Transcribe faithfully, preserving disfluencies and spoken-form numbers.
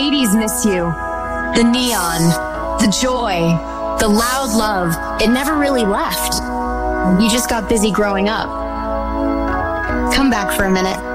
eighties miss you. The neon, the joy, the loud love, it never really left. You just got busy growing up. Come back for a minute.